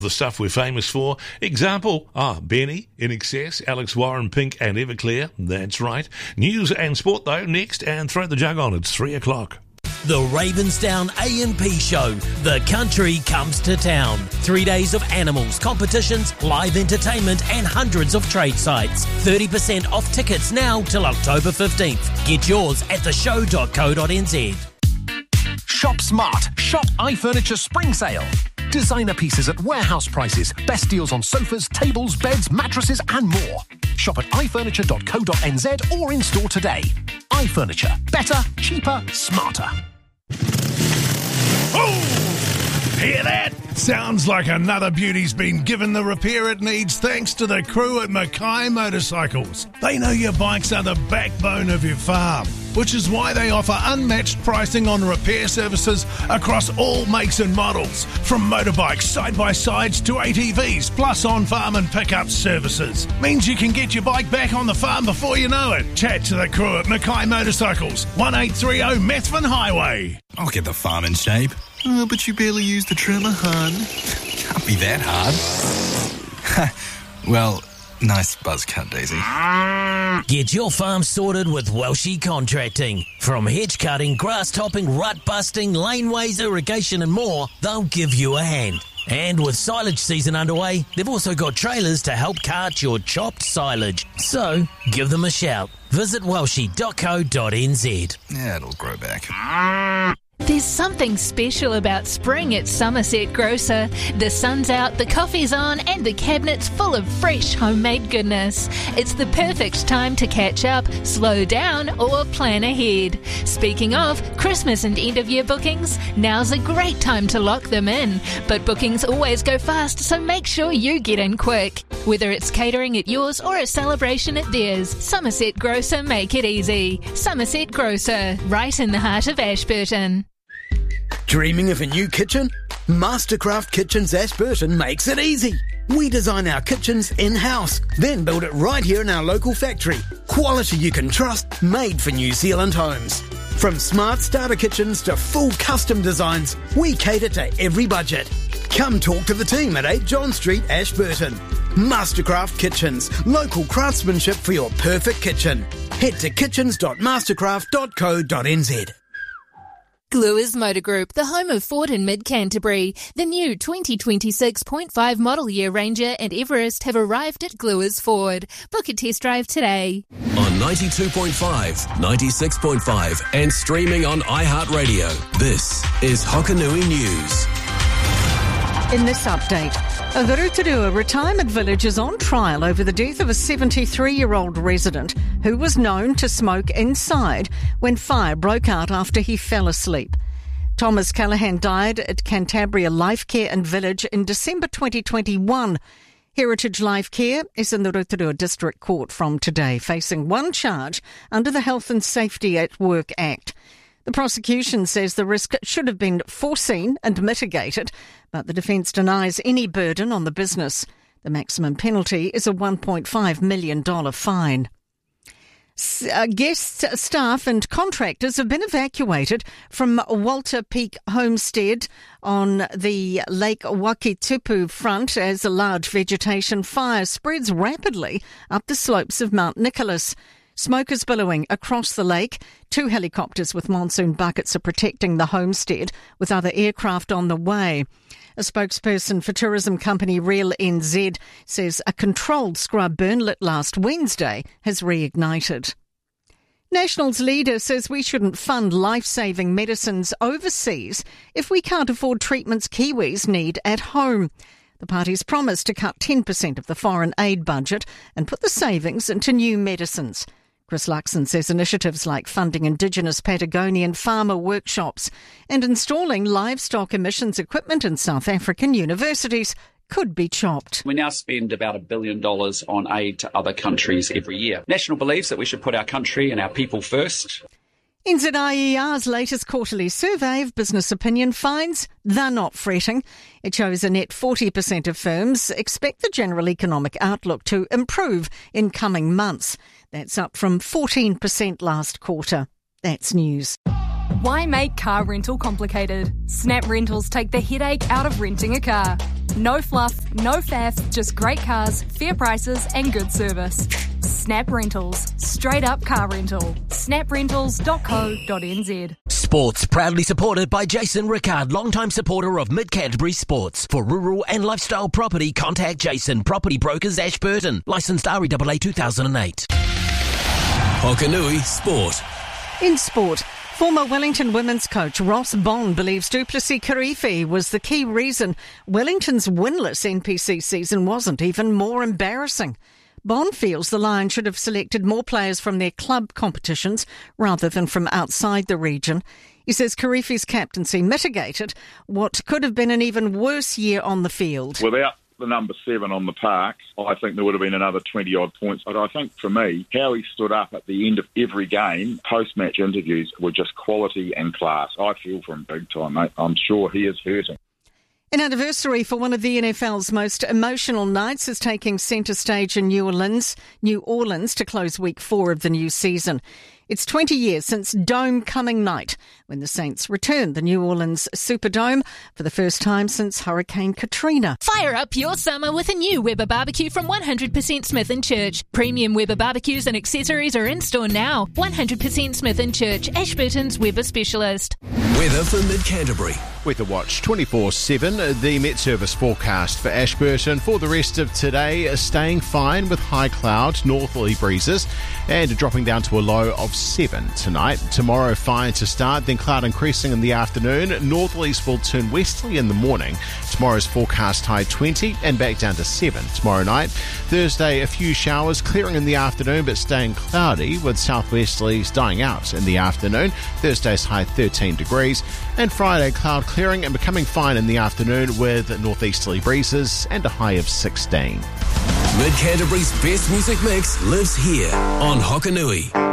The stuff we're famous for. Example, Benny, INXS, Alex Warren, Pink and Everclear. That's right. News and sport though, next, and throw the jug on. It's 3 o'clock. The Ravensdown A&P Show. The country comes to town. 3 days of animals, competitions, live entertainment and hundreds of trade sites. 30% off tickets now till October 15th. Get yours at theshow.co.nz. Shop smart. Shop iFurniture Spring Sale. Designer pieces at warehouse prices. Best deals on sofas, tables, beds, mattresses and more. Shop at ifurniture.co.nz or in store today. iFurniture. Better, cheaper, smarter. Oh! Hear that? Sounds like another beauty's been given the repair it needs thanks to the crew at Mackay Motorcycles. They know your bikes are the backbone of your farm, which is why they offer unmatched pricing on repair services across all makes and models, from motorbikes, side-by-sides to ATVs, plus on-farm and pickup services. Means you can get your bike back on the farm before you know it. Chat to the crew at Mackay Motorcycles, 1830 Methven Highway. I'll get the farm in shape. Oh, but you barely use the trimmer, hun. Can't be that hard. Well, nice buzz cut, Daisy. Get your farm sorted with Welshie Contracting. From hedge cutting, grass topping, rut busting, laneways, irrigation and more, they'll give you a hand. And with silage season underway, they've also got trailers to help cart your chopped silage. So, give them a shout. Visit welshie.co.nz. Yeah, it'll grow back. There's something special about spring at Somerset Grocer. The sun's out, the coffee's on, and the cabinet's full of fresh homemade goodness. It's the perfect time to catch up, slow down, or plan ahead. Speaking of Christmas and end-of-year bookings, now's a great time to lock them in. But bookings always go fast, so make sure you get in quick. Whether it's catering at yours or a celebration at theirs, Somerset Grocer make it easy. Somerset Grocer, right in the heart of Ashburton. Dreaming of a new kitchen? Mastercraft Kitchens Ashburton makes it easy. We design our kitchens in-house, then build it right here in our local factory. Quality you can trust, made for New Zealand homes. From smart starter kitchens to full custom designs, we cater to every budget. Come talk to the team at 8 John Street, Ashburton. Mastercraft Kitchens, local craftsmanship for your perfect kitchen. Head to kitchens.mastercraft.co.nz. Gluers Motor Group, the home of Ford in Mid-Canterbury. The new 2026.5 model year Ranger and Everest have arrived at Gluers Ford. Book a test drive today. On 92.5, 96.5 and streaming on iHeartRadio. This is Hokanui News. In this update, the Rotorua Retirement Village is on trial over the death of a 73-year-old resident who was known to smoke inside when fire broke out after he fell asleep. Thomas Callaghan died at Cantabria Life Care and Village in December 2021. Heritage Life Care is in the Rotorua District Court from today, facing one charge under the Health and Safety at Work Act. The prosecution says the risk should have been foreseen and mitigated, but the defence denies any burden on the business. The maximum penalty is a $1.5 million fine. Guests, staff and contractors have been evacuated from Walter Peak Homestead on the Lake Wakitupu front as a large vegetation fire spreads rapidly up the slopes of Mount Nicholas. Smoke is billowing across the lake. 2 helicopters with monsoon buckets are protecting the homestead, with other aircraft on the way. A spokesperson for tourism company Real NZ says a controlled scrub burn lit last Wednesday has reignited. Nationals leader says we shouldn't fund life-saving medicines overseas if we can't afford treatments Kiwis need at home. The party's promised to cut 10% of the foreign aid budget and put the savings into new medicines. Chris Luxon says initiatives like funding Indigenous Patagonian farmer workshops and installing livestock emissions equipment in South African universities could be chopped. We now spend about $1 billion on aid to other countries every year. National believes that we should put our country and our people first. NZIER's latest quarterly survey of business opinion finds they're not fretting. It shows a net 40% of firms expect the general economic outlook to improve in coming months. That's up from 14% last quarter. That's news. Why make car rental complicated? Snap Rentals take the headache out of renting a car. No fluff, no faff, just great cars, fair prices and good service. Snap Rentals. Straight up car rental. snaprentals.co.nz. Sports proudly supported by Jason Rickard, longtime supporter of Mid-Canterbury Sports. For rural and lifestyle property, contact Jason, Property Brokers, Ashburton. Licensed REAA 2008. Hokanui Sport. In sport, former Wellington women's coach Ross Bond believes Duplessis Kirifi was the key reason Wellington's winless NPC season wasn't even more embarrassing. Bond feels the Lions should have selected more players from their club competitions rather than from outside the region. He says Kirifi's captaincy mitigated what could have been an even worse year on the field. Without the number 7 on the park, I think there would have been another 20-odd points. But I think for me, how he stood up at the end of every game, post-match interviews, were just quality and class. I feel for him big time, mate. I'm sure he is hurting. An anniversary for one of the NFL's most emotional nights is taking centre stage in New Orleans to close week 4 of the new season. It's 20 years since Dome Coming Night, when the Saints returned the New Orleans Superdome for the first time since Hurricane Katrina. Fire up your summer with a new Weber barbecue from 100% Smith & Church. Premium Weber barbecues and accessories are in store now. 100% Smith & Church, Ashburton's Weber specialist. Weather for Mid-Canterbury. Weather Watch 24/7. The Met Service forecast for Ashburton for the rest of today, staying fine with high cloud, northerly breezes, and dropping down to a low of 7 tonight. Tomorrow, fine to start, then cloud increasing in the afternoon. Northerlies will turn westerly in the morning. Tomorrow's forecast high 20 and back down to 7 tomorrow night. Thursday, a few showers clearing in the afternoon but staying cloudy with southwesterlies dying out in the afternoon. Thursday's high 13 degrees. And Friday, cloud clearing and becoming fine in the afternoon with northeasterly breezes and a high of 16. Mid-Canterbury's best music mix lives here on Hokanui.